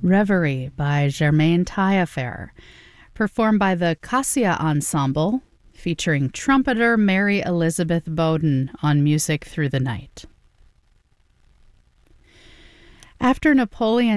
Reverie by Germaine Taillefer, performed by the Cassia Ensemble, featuring trumpeter Mary Elizabeth Bowden on Music Through the Night. After Napoleon